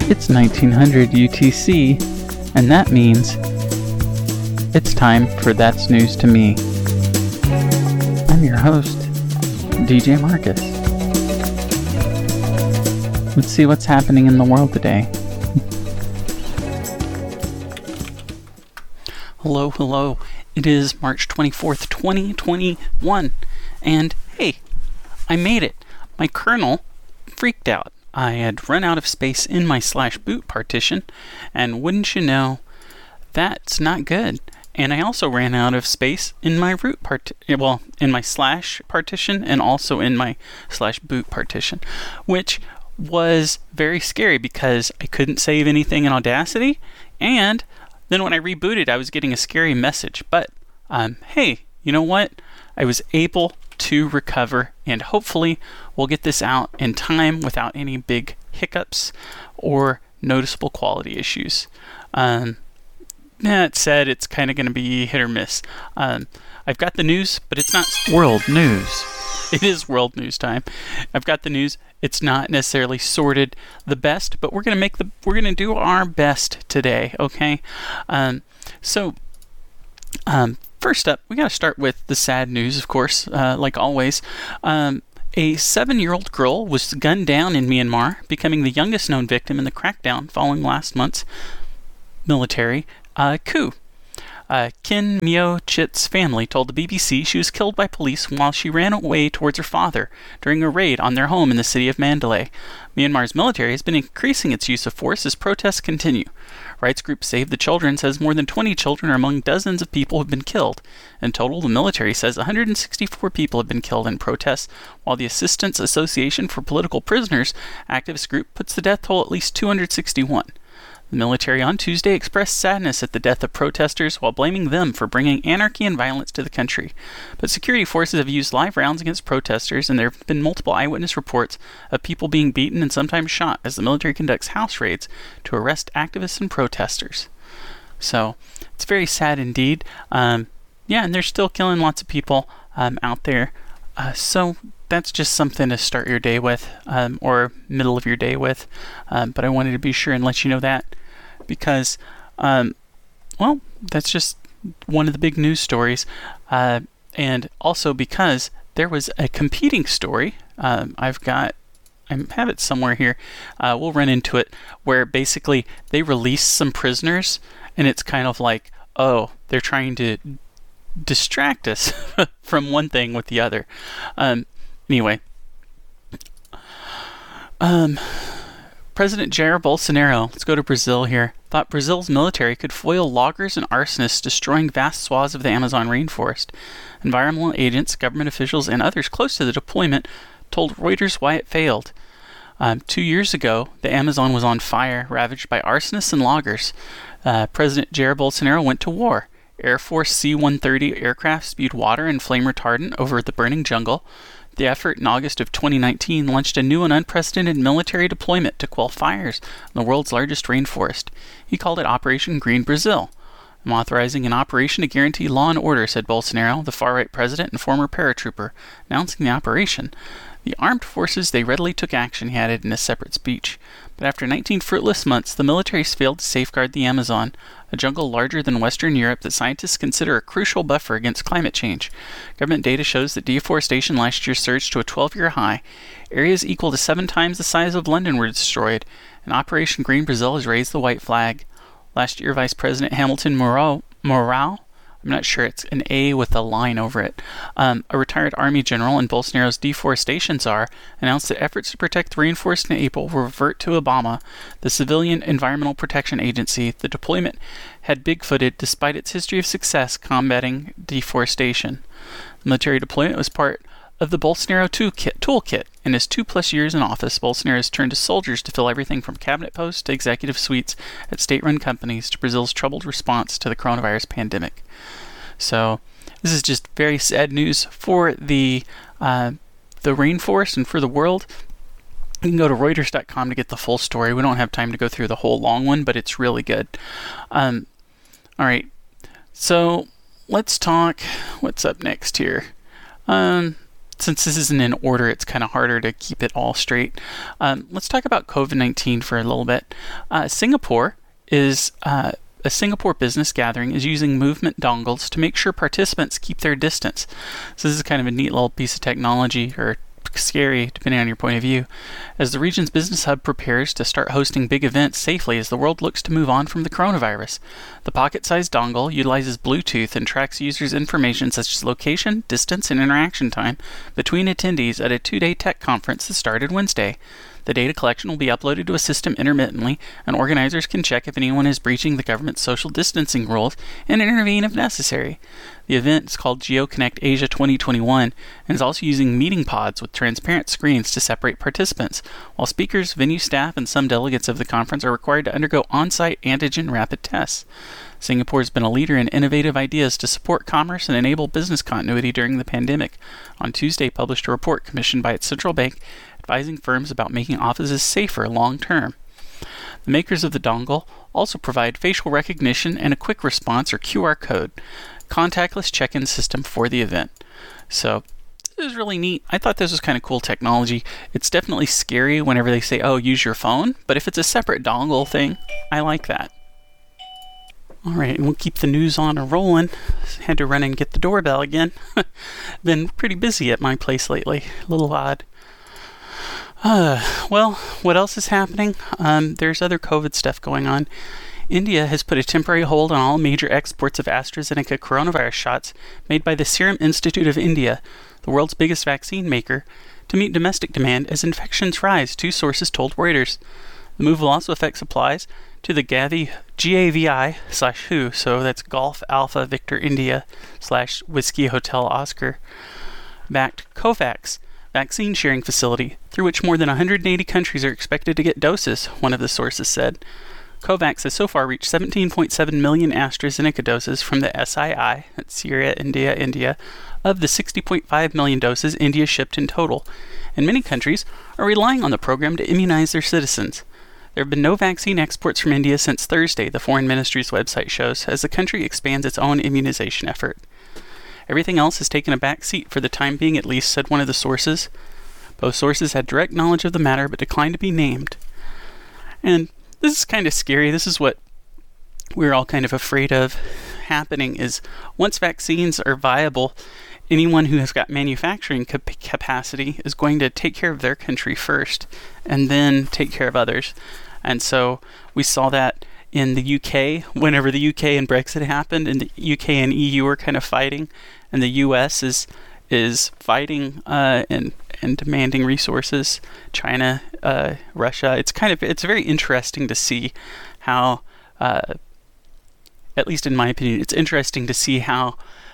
It's 1900 UTC, and that means it's time for That's News to Me. I'm your host, DJ Marcus. Let's see what's happening in the world today. Hello. It is March 24th, 2021, and hey, I made it. My kernel freaked out. I had run out of space in my /boot partition, and wouldn't you know, that's not good. And I also ran out of space in my root in my / partition, and also in my /boot partition, which was very scary because I couldn't save anything in Audacity, and then when I rebooted, I was getting a scary message. But hey, you know what? I was able to recover, and hopefully we'll get this out in time without any big hiccups or noticeable quality issues. That said, it's kind of going to be hit or miss. I've got the news, but it's not world news. It is world news time. I've got the news. It's not necessarily sorted the best, but we're going to do our best today, okay? First up, we got to start with the sad news, of course, like always. A 7-year-old girl was gunned down in Myanmar, becoming the youngest known victim in the crackdown following last month's military coup. Kin Myo Chit's family told the BBC she was killed by police while she ran away towards her father during a raid on their home in the city of Mandalay. Myanmar's military has been increasing its use of force as protests continue. Rights group Save the Children says more than 20 children are among dozens of people who have been killed. In total, the military says 164 people have been killed in protests, while the Assistance Association for Political Prisoners activist group puts the death toll at least 261. The military on Tuesday expressed sadness at the death of protesters while blaming them for bringing anarchy and violence to the country. But security forces have used live rounds against protesters, and there have been multiple eyewitness reports of people being beaten and sometimes shot as the military conducts house raids to arrest activists and protesters. So, it's very sad indeed. And they're still killing lots of people out there. So that's just something to start your day with, or middle of your day with. But I wanted to be sure and let you know that because, that's just one of the big news stories. And also because there was a competing story. I have it somewhere here. We'll run into it, where basically they released some prisoners, and it's kind of like, oh, they're trying to distract us from one thing with the other. Anyway, President Jair Bolsonaro, let's go to Brazil here, thought Brazil's military could foil loggers and arsonists destroying vast swaths of the Amazon rainforest. Environmental agents, government officials, and others close to the deployment told Reuters why it failed. 2 years ago, the Amazon was on fire, ravaged by arsonists and loggers. President Jair Bolsonaro went to war. Air Force C-130 aircraft spewed water and flame retardant over the burning jungle. The effort in August of 2019 launched a new and unprecedented military deployment to quell fires in the world's largest rainforest. He called it Operation Green Brazil. I'm authorizing an operation to guarantee law and order, said Bolsonaro, the far-right president and former paratrooper, announcing the operation. The armed forces, they readily took action, he added in a separate speech. But after 19 fruitless months, the military failed to safeguard the Amazon, a jungle larger than Western Europe that scientists consider a crucial buffer against climate change. Government data shows that deforestation last year surged to a 12-year high. Areas equal to 7 times the size of London were destroyed, and Operation Green Brazil has raised the white flag. Last year, Vice President Hamilton Mourão, I'm not sure, it's an A with a line over it, a retired Army general and Bolsonaro's deforestation czar, announced that efforts to protect the rainforest in April will revert to Obama, the civilian Environmental Protection Agency. The deployment had big-footed despite its history of success combating deforestation. The military deployment was part of the Bolsonaro toolkit. In his 2+ years in office, Bolsonaro has turned to soldiers to fill everything from cabinet posts to executive suites at state-run companies to Brazil's troubled response to the coronavirus pandemic. So, this is just very sad news for the rainforest and for the world. You can go to Reuters.com to get the full story. We don't have time to go through the whole long one, but it's really good. All right, so let's talk. What's up next here? since this isn't in order, it's kind of harder to keep it all straight. Let's talk about COVID-19 for a little bit. Singapore is a Singapore business gathering is using movement dongles to make sure participants keep their distance. So this is kind of a neat little piece of technology, or scary, depending on your point of view, as the region's business hub prepares to start hosting big events safely as the world looks to move on from the coronavirus. The pocket-sized dongle utilizes Bluetooth and tracks users' information such as location, distance, and interaction time between attendees at a 2-day tech conference that started Wednesday. The data collection will be uploaded to a system intermittently, and organizers can check if anyone is breaching the government's social distancing rules and intervene if necessary. The event is called GeoConnect Asia 2021 and is also using meeting pods with transparent screens to separate participants, while speakers, venue staff, and some delegates of the conference are required to undergo on-site antigen rapid tests. Singapore has been a leader in innovative ideas to support commerce and enable business continuity during the pandemic. On Tuesday, published a report commissioned by its central bank advising firms about making offices safer long-term. The makers of the dongle also provide facial recognition and a quick response, or QR code, contactless check-in system for the event. So this is really neat. I thought this was kind of cool technology. It's definitely scary whenever they say, oh, use your phone, but if it's a separate dongle thing, I like that. All right, and we'll keep the news on and rolling. Had to run and get the doorbell again. Been pretty busy at my place lately. A little odd. Well, what else is happening? There's other COVID stuff going on. India has put a temporary hold on all major exports of AstraZeneca coronavirus shots made by the Serum Institute of India, the world's biggest vaccine maker, to meet domestic demand as infections rise, 2 sources told Reuters. The move will also affect supplies to the GAVI/WHO, so that's Golf Alpha Victor India / Whiskey Hotel Oscar, backed COVAX vaccine sharing facility, through which more than 180 countries are expected to get doses, one of the sources said. COVAX has so far reached 17.7 million AstraZeneca doses from the SII, that's Syria, India, of the 60.5 million doses India shipped in total, and many countries are relying on the program to immunize their citizens. There have been no vaccine exports from India since Thursday, the Foreign Ministry's website shows, as the country expands its own immunization effort. Everything else has taken a back seat for the time being, at least, said one of the sources. Both sources had direct knowledge of the matter but declined to be named. And this is kind of scary. This is what we're all kind of afraid of happening, is once vaccines are viable, anyone who has got manufacturing capacity is going to take care of their country first and then take care of others. And so we saw that in the UK, whenever the UK and Brexit happened, and the UK and EU were kind of fighting, and the US is fighting and demanding resources. China, Russia. It's very interesting to see how, at least in my opinion, it's interesting to see how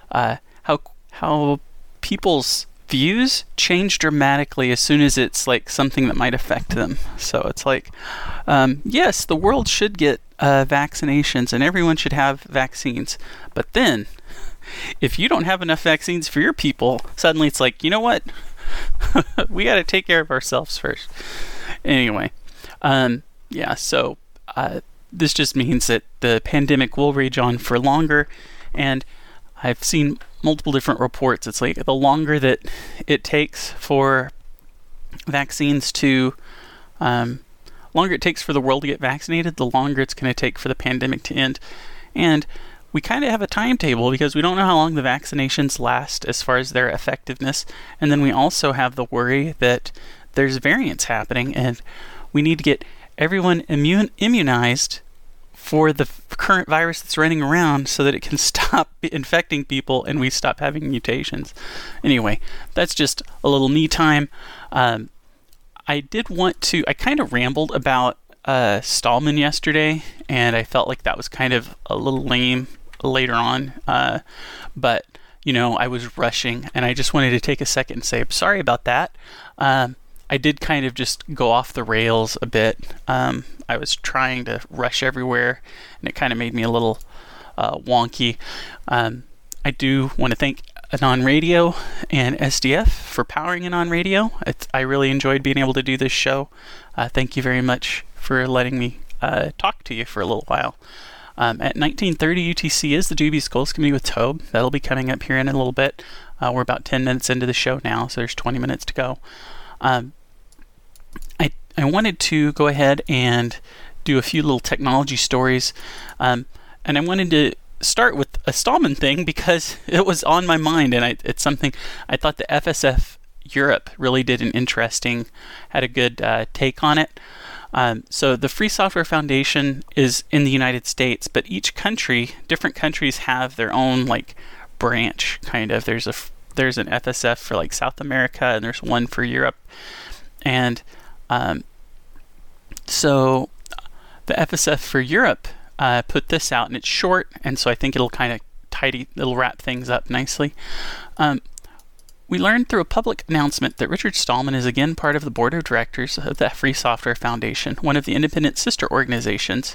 people's views change dramatically as soon as it's like something that might affect them. So it's like, yes, the world should get vaccinations and everyone should have vaccines, but then if you don't have enough vaccines for your people, suddenly it's like, you know what? We got to take care of ourselves first. Anyway, so this just means that the pandemic will rage on for longer, and I've seen multiple different reports. It's like the longer that it takes for vaccines to, longer it takes for the world to get vaccinated, the longer it's going to take for the pandemic to end. And we kind of have a timetable because we don't know how long the vaccinations last as far as their effectiveness. And then we also have the worry that there's variants happening and we need to get everyone immunized for the current virus that's running around so that it can stop infecting people and we stop having mutations. Anyway, that's just a little me time. I kind of rambled about Stallman yesterday, and I felt like that was kind of a little lame later on, but I was rushing and I just wanted to take a second and say I'm sorry about that. I did kind of just go off the rails a bit. I was trying to rush everywhere and it kind of made me a little wonky. I do want to thank Anon Radio and SDF for powering Anon Radio. I really enjoyed being able to do this show. Thank you very much for letting me talk to you for a little while. At 19:30 UTC is the Doobies Goals Committee with Tobe. That'll be coming up here in a little bit. We're about 10 minutes into the show now, so there's 20 minutes to go. I wanted to go ahead and do a few little technology stories, and I wanted to start with a Stallman thing because it was on my mind, and it's something I thought the FSF Europe really did had a good take on it. So the Free Software Foundation is in the United States, but each country, different countries have their own like branch, kind of. There's an FSF for like South America, and there's one for Europe, and so the FSF for Europe put this out, and it's short, and so I think it'll kind of it'll wrap things up nicely. We learned through a public announcement that Richard Stallman is again part of the board of directors of the Free Software Foundation, one of our independent sister organizations.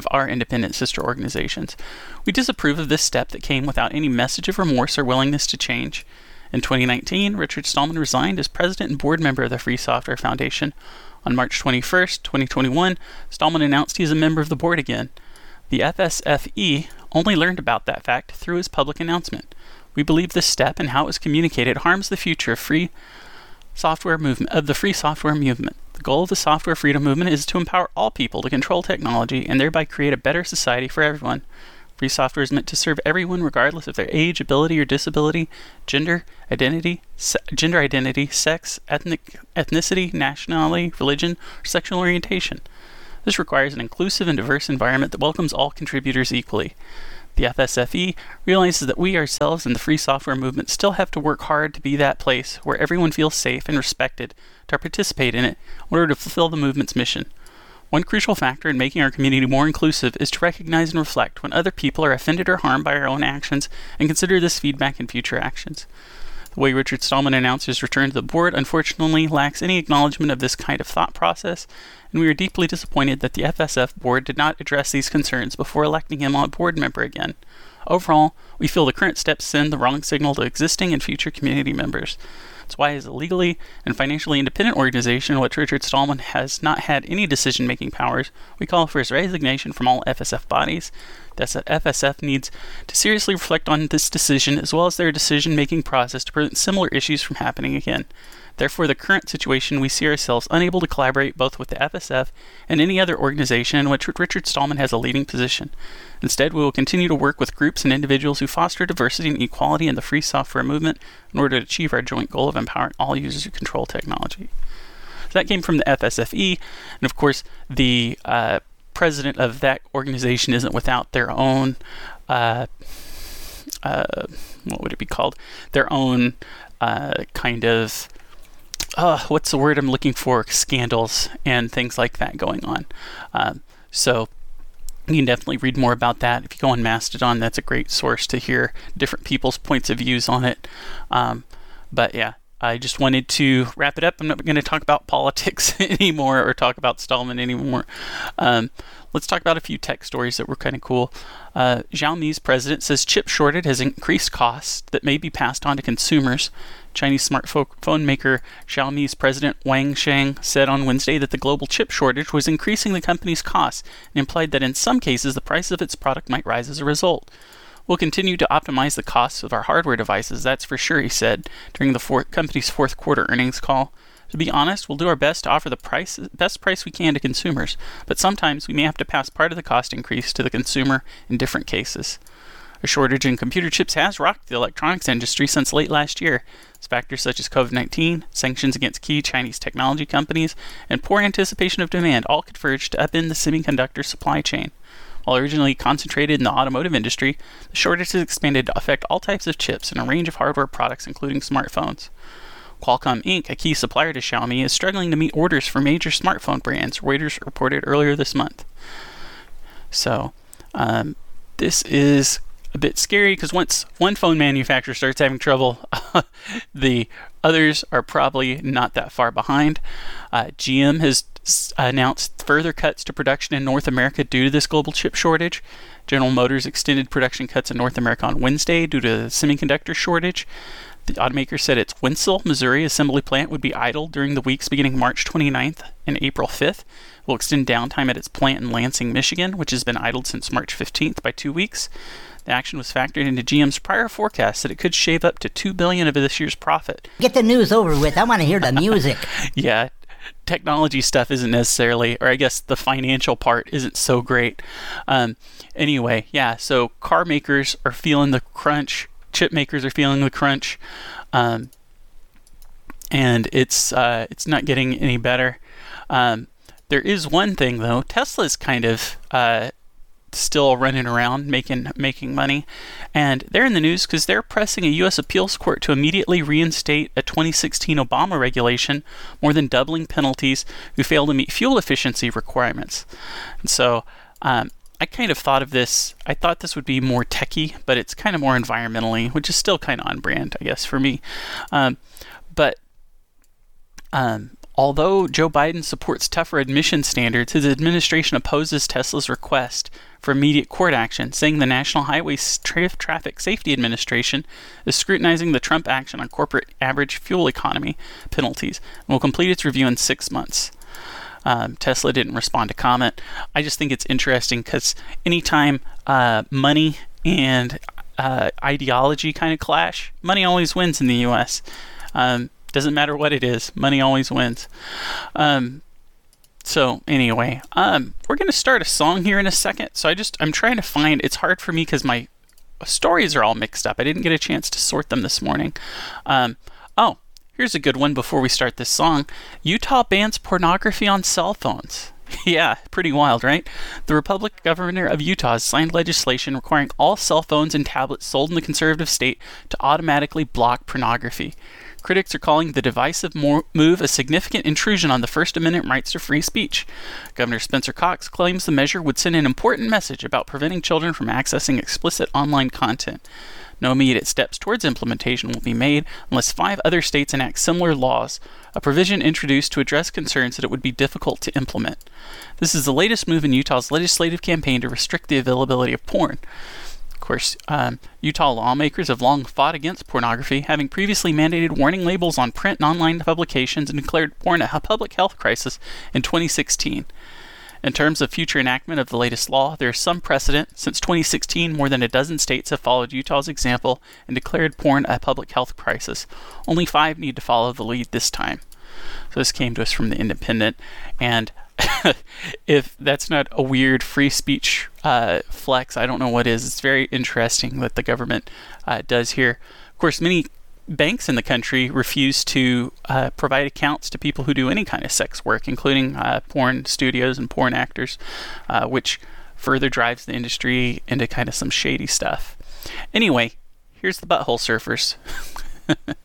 We disapprove of this step that came without any message of remorse or willingness to change. In 2019, Richard Stallman resigned as president and board member of the Free Software Foundation. On March 21st, 2021, Stallman announced he is a member of the board again. The FSFE only learned about that fact through his public announcement. We believe this step and how it was communicated harms the future of the free software movement. The goal of the software freedom movement is to empower all people to control technology and thereby create a better society for everyone. Free software is meant to serve everyone regardless of their age, ability, or disability, gender identity, sex, ethnicity, nationality, religion, or sexual orientation. This requires an inclusive and diverse environment that welcomes all contributors equally. The FSFE realizes that we ourselves in the free software movement still have to work hard to be that place where everyone feels safe and respected to participate in it in order to fulfill the movement's mission. One crucial factor in making our community more inclusive is to recognize and reflect when other people are offended or harmed by our own actions and consider this feedback in future actions. The way Richard Stallman announced his return to the board unfortunately lacks any acknowledgement of this kind of thought process, and we are deeply disappointed that the FSF board did not address these concerns before electing him on board member again. Overall, we feel the current steps send the wrong signal to existing and future community members. That's why, as a legally and financially independent organization, which Richard Stallman has not had any decision-making powers, we call for his resignation from all FSF bodies. The FSF needs to seriously reflect on this decision as well as their decision-making process to prevent similar issues from happening again. Therefore, the current situation, we see ourselves unable to collaborate both with the FSF and any other organization in which Richard Stallman has a leading position. Instead, we will continue to work with groups and individuals who foster diversity and equality in the free software movement in order to achieve our joint goal of empowering all users to control technology. So that came from the FSFE, and of course, the president of that organization isn't without their own, what would it be called? Their own kind of, what's the word I'm looking for? Scandals and things like that going on. So you can definitely read more about that. If you go on Mastodon, that's a great source to hear different people's points of views on it. But yeah, I just wanted to wrap it up. I'm not going to talk about politics anymore or talk about Stallman anymore. Let's talk about a few tech stories that were kind of cool. Xiaomi's president says chip shortage has increased costs that may be passed on to consumers. Chinese smartphone maker Xiaomi's president Wang Sheng said on Wednesday that the global chip shortage was increasing the company's costs and implied that in some cases the price of its product might rise as a result. We'll continue to optimize the costs of our hardware devices, that's for sure, he said during the company's fourth quarter earnings call. To be honest, we'll do our best to offer the best price we can to consumers, but sometimes we may have to pass part of the cost increase to the consumer in different cases. A shortage in computer chips has rocked the electronics industry since late last year. Factors such as COVID-19, sanctions against key Chinese technology companies, and poor anticipation of demand all converge to upend the semiconductor supply chain. While originally concentrated in the automotive industry, the shortage has expanded to affect all types of chips and a range of hardware products, including smartphones. Qualcomm Inc., a key supplier to Xiaomi, is struggling to meet orders for major smartphone brands, Reuters reported earlier this month. So, this is a bit scary because once one phone manufacturer starts having trouble, the others are probably not that far behind. GM has announced further cuts to production in North America due to this global chip shortage. General Motors extended production cuts in North America on Wednesday due to the semiconductor shortage. The automaker said its Wentzville, Missouri assembly plant would be idle during the weeks beginning March 29th and April 5th, will extend downtime at its plant in Lansing, Michigan, which has been idled since March 15th by 2 weeks. The action was factored into GM's prior forecast that it could shave up to $2 billion of this year's profit. Get the news over with. I want to hear the music. Yeah, technology stuff isn't necessarily, or I guess the financial part isn't so great. Anyway, yeah, so car makers are feeling the crunch. Chip makers are feeling the crunch. And it's not getting any better. There is one thing, though. Tesla's kind of still running around making money, and they're in the news because they're pressing a U.S. appeals court to immediately reinstate a 2016 Obama regulation, more than doubling penalties who fail to meet fuel efficiency requirements. And so I kind of thought of this. I thought this would be more techie, but it's kind of more environmentally, which is still kind of on brand, I guess, for me. Although Joe Biden supports tougher emission standards, his administration opposes Tesla's request for immediate court action, saying the National Highway Traffic Safety Administration is scrutinizing the Trump action on corporate average fuel economy penalties and will complete its review in 6 months. Tesla didn't respond to comment. I just think it's interesting because anytime money and ideology kind of clash, money always wins in the U.S. Doesn't matter what it is, money always wins. So anyway, we're going to start a song here in a second. So I'm trying to find, it's hard for me because my stories are all mixed up. I didn't get a chance to sort them this morning. Here's a good one before we start this song. Utah bans pornography on cell phones. Yeah, pretty wild, right? The Republican governor of Utah has signed legislation requiring all cell phones and tablets sold in the conservative state to automatically block pornography. Critics are calling the divisive move a significant intrusion on the First Amendment rights to free speech. Governor Spencer Cox claims the measure would send an important message about preventing children from accessing explicit online content. No immediate steps towards implementation will be made unless 5 other states enact similar laws, a provision introduced to address concerns that it would be difficult to implement. This is the latest move in Utah's legislative campaign to restrict the availability of porn. Of course, Utah lawmakers have long fought against pornography, having previously mandated warning labels on print and online publications and declared porn a public health crisis in 2016. In terms of future enactment of the latest law, there is some precedent. Since 2016, more than a dozen states have followed Utah's example and declared porn a public health crisis. Only 5 need to follow the lead this time. So this came to us from The Independent, and if that's not a weird free speech flex, I don't know what is. It's very interesting that the government does here. Of course, many banks in the country refuse to provide accounts to people who do any kind of sex work, including porn studios and porn actors, which further drives the industry into kind of some shady stuff. Anyway, here's the Butthole Surfers.